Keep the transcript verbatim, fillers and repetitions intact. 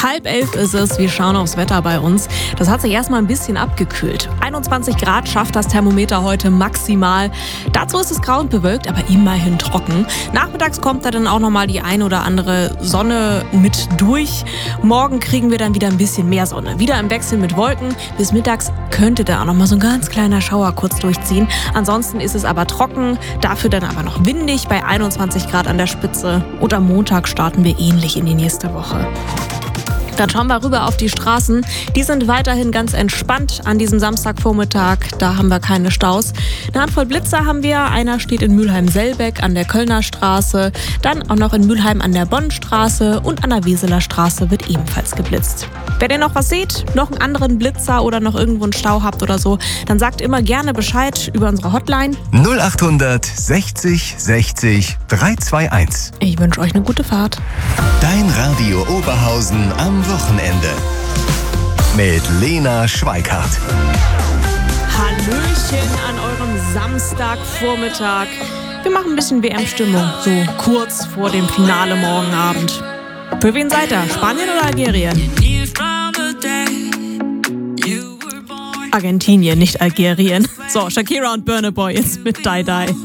Halb elf ist es, wir schauen aufs Wetter bei uns. Das hat sich erstmal ein bisschen abgekühlt. einundzwanzig Grad schafft das Thermometer heute maximal. Dazu ist es grau und bewölkt, aber immerhin trocken. Nachmittags kommt da dann auch nochmal die ein oder andere Sonne mit durch. Morgen kriegen wir dann wieder ein bisschen mehr Sonne. Wieder im Wechsel mit Wolken. Bis mittags könnte da auch nochmal so ein ganz kleiner Schauer kurz durchziehen. Ansonsten ist es aber trocken, dafür dann aber noch windig bei einundzwanzig Grad an der Spitze. Und am Montag starten wir ähnlich in die nächste Woche. Dann schauen wir rüber auf die Straßen. Die sind weiterhin ganz entspannt an diesem Samstagvormittag. Da haben wir keine Staus. Eine Handvoll Blitzer haben wir. Einer steht in Mülheim-Selbeck an der Kölner Straße. Dann auch noch in Mülheim an der Bonnstraße und an der Weseler Straße wird ebenfalls geblitzt. Wenn ihr noch was seht, noch einen anderen Blitzer oder noch irgendwo einen Stau habt oder so, dann sagt immer gerne Bescheid über unsere Hotline. null achthundert sechzig sechzig dreihunderteinundzwanzig. Ich wünsche euch eine gute Fahrt. Dein Radio Oberhausen am Wochenende. Mit Lena Schweikart. Hallöchen an eurem Samstagvormittag. Wir machen ein bisschen W M-Stimmung, so kurz vor dem Finale morgen Abend. Für wen seid ihr? Spanien oder Algerien? Argentinien, nicht Algerien. So, Shakira und Burna Boy jetzt mit Die Die.